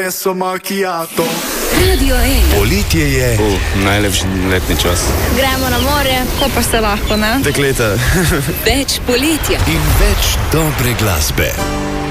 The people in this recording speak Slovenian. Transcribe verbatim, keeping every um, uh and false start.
espresso macchiato. Radio ena. Poletje je. Uh, najlepši letni čas. Gremo na morje, ko pa se lahko, ne? Dekleta. Več poletja. In več dobre glasbe.